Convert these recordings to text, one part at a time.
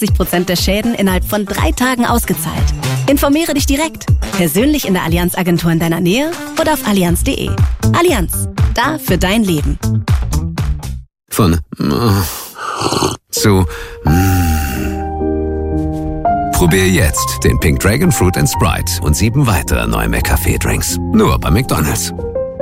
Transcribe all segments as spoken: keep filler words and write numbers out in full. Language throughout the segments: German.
achtzig Prozent der Schäden innerhalb von drei Tagen ausgezahlt. Informiere dich direkt. Persönlich in der Allianz-Agentur in deiner Nähe oder auf allianz punkt de. Allianz. Da für dein Leben. Von zu Probier jetzt den Pink Dragon Fruit and Sprite und sieben weitere neue McCafé-Drinks. Nur bei McDonald's.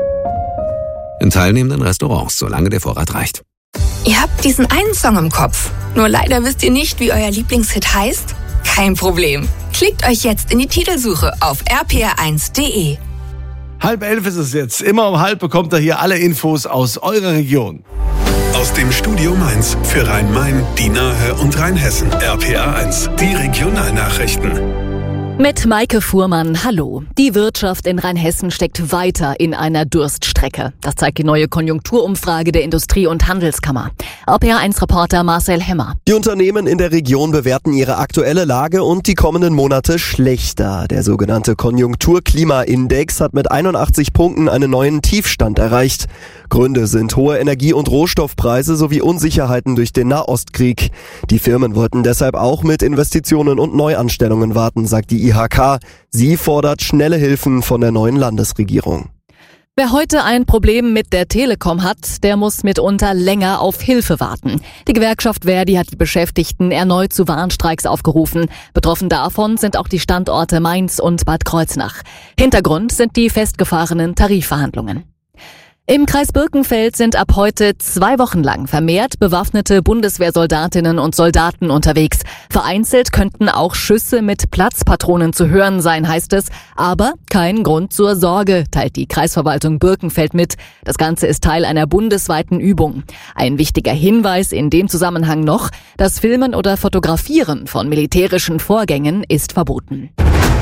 In teilnehmenden Restaurants, solange der Vorrat reicht. Ihr habt diesen einen Song im Kopf. Nur leider wisst ihr nicht, wie euer Lieblingshit heißt? Kein Problem. Klickt euch jetzt in die Titelsuche auf r p r eins punkt de. Halb elf ist es jetzt. Immer um halb bekommt ihr hier alle Infos aus eurer Region. Aus dem Studio Mainz für Rhein-Main, die Nahe und Rheinhessen. R P R eins, die Regionalnachrichten. Mit Maike Fuhrmann, hallo. Die Wirtschaft in Rheinhessen steckt weiter in einer Durststrecke. Das zeigt die neue Konjunkturumfrage der Industrie- und Handelskammer. R P R eins Reporter Marcel Hemmer. Die Unternehmen in der Region bewerten ihre aktuelle Lage und die kommenden Monate schlechter. Der sogenannte Konjunkturklimaindex hat mit einundachtzig Punkten einen neuen Tiefstand erreicht. Gründe sind hohe Energie- und Rohstoffpreise sowie Unsicherheiten durch den Nahostkrieg. Die Firmen wollten deshalb auch mit Investitionen und Neuanstellungen warten, sagt die I H K. Sie fordert schnelle Hilfen von der neuen Landesregierung. Wer heute ein Problem mit der Telekom hat, der muss mitunter länger auf Hilfe warten. Die Gewerkschaft Verdi hat die Beschäftigten erneut zu Warnstreiks aufgerufen. Betroffen davon sind auch die Standorte Mainz und Bad Kreuznach. Hintergrund sind die festgefahrenen Tarifverhandlungen. Im Kreis Birkenfeld sind ab heute zwei Wochen lang vermehrt bewaffnete Bundeswehrsoldatinnen und Soldaten unterwegs. Vereinzelt könnten auch Schüsse mit Platzpatronen zu hören sein, heißt es. Aber kein Grund zur Sorge, teilt die Kreisverwaltung Birkenfeld mit. Das Ganze ist Teil einer bundesweiten Übung. Ein wichtiger Hinweis in dem Zusammenhang noch: Das Filmen oder Fotografieren von militärischen Vorgängen ist verboten.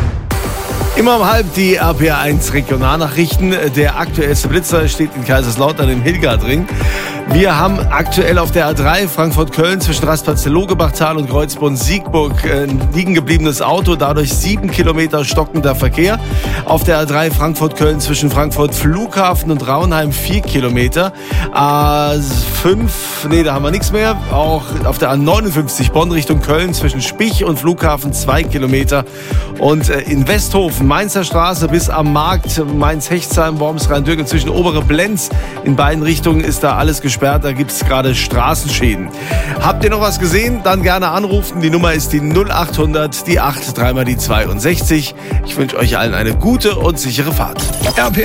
Immer um halb die R P R eins Regionalnachrichten. Der aktuellste Blitzer steht in Kaiserslautern im Hildgardring. Wir haben aktuell auf der A drei Frankfurt-Köln zwischen Rastplatz-Logebachtal und Kreuzborn-Siegburg ein liegen gebliebenes Auto, dadurch sieben Kilometer stockender Verkehr. Auf der A drei Frankfurt-Köln zwischen Frankfurt-Flughafen und Raunheim vier Kilometer. A fünf, nee, da haben wir nichts mehr. Auch auf der A neunundfünfzig Bonn Richtung Köln zwischen Spich und Flughafen zwei Kilometer. Und in Westhofen, Mainzer Straße bis am Markt, Mainz-Hechtsheim, Worms, Rhein-Dürken zwischen Obere Blenz. In beiden Richtungen ist da alles gesperrt. Da gibt es gerade Straßenschäden. Habt ihr noch was gesehen? Dann gerne anrufen. Die Nummer ist die null acht hundert, die acht, dreimal die zweiundsechzig. Ich wünsche euch allen eine gute und sichere Fahrt. R P R